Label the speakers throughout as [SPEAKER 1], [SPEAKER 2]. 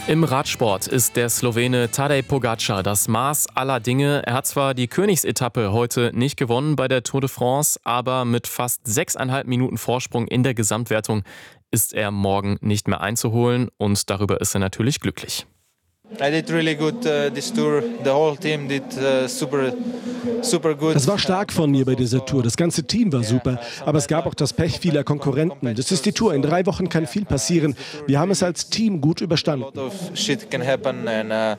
[SPEAKER 1] Im Radsport ist der Slowene Tadej Pogačar das Maß aller Dinge. Er hat zwar die Königsetappe heute nicht gewonnen bei der Tour de France, aber mit fast 6,5 Minuten Vorsprung in der Gesamtwertung ist er morgen nicht mehr einzuholen und darüber ist er natürlich glücklich.
[SPEAKER 2] I did really good this tour. The whole team did super good.
[SPEAKER 3] Das war stark von mir bei dieser Tour. Das ganze Team war super. Aber es gab auch das Pech vieler Konkurrenten. Das ist die Tour. In 3 Wochen kann viel passieren. Wir haben es als Team gut überstanden.
[SPEAKER 2] A lot of shit can happen and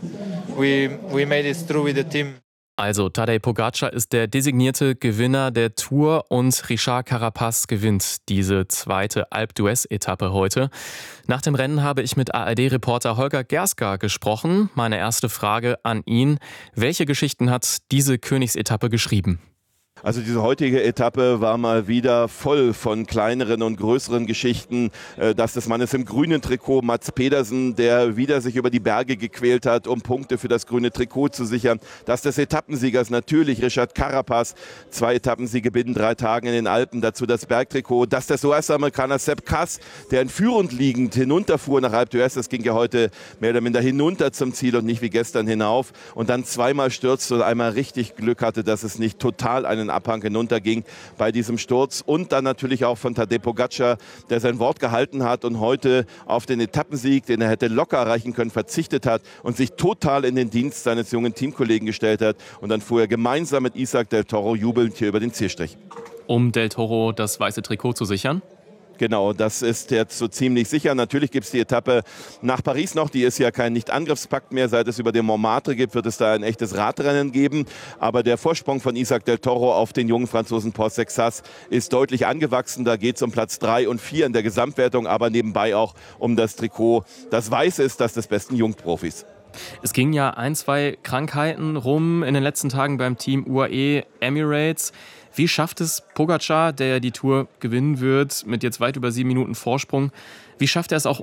[SPEAKER 2] we made it through with the team.
[SPEAKER 1] Also Tadej Pogačar ist der designierte Gewinner der Tour und Richard Carapaz gewinnt diese zweite Alpe d'Huez-Etappe heute. Nach dem Rennen habe ich mit ARD-Reporter Holger Gerska gesprochen. Meine erste Frage an ihn: Welche Geschichten hat diese Königsetappe geschrieben?
[SPEAKER 4] Also diese heutige Etappe war mal wieder voll von kleineren und größeren Geschichten. Das des Mannes im grünen Trikot, Mads Pedersen, der wieder sich über die Berge gequält hat, um Punkte für das grüne Trikot zu sichern. Das des Etappensiegers natürlich Richard Carapaz, 2 Etappensiege binnen 3 Tagen in den Alpen, dazu das Bergtrikot. Das des US-Amerikaners Sepp Kuss, der in führend liegend hinunterfuhr nach Alpe d'Huez. Das ging ja heute mehr oder minder hinunter zum Ziel und nicht wie gestern hinauf. Und dann zweimal stürzte und einmal richtig Glück hatte, dass es nicht total einen Abhang hinunterging bei diesem Sturz. Und dann natürlich auch von Tadej Pogačar, der sein Wort gehalten hat und heute auf den Etappensieg, den er hätte locker erreichen können, verzichtet hat und sich total in den Dienst seines jungen Teamkollegen gestellt hat. Und dann fuhr er gemeinsam mit Isaac Del Toro jubelnd hier über den Zielstrich.
[SPEAKER 1] Um Del Toro das weiße Trikot zu sichern?
[SPEAKER 4] Genau, das ist jetzt so ziemlich sicher. Natürlich gibt es die Etappe nach Paris noch. Die ist ja kein Nicht-Angriffspakt mehr. Seit es über den Montmartre gibt, wird es da ein echtes Radrennen geben. Aber der Vorsprung von Isaac Del Toro auf den jungen Franzosen Paul Sexas ist deutlich angewachsen. Da geht es um Platz 3 und 4 in der Gesamtwertung, aber nebenbei auch um das Trikot. Das Weiße ist das des besten Jungprofis.
[SPEAKER 1] Es ging ja 1, 2 Krankheiten rum in den letzten Tagen beim Team UAE Emirates. Wie schafft es Pogačar, der die Tour gewinnen wird, mit jetzt weit über 7 Minuten Vorsprung, wie schafft er es auch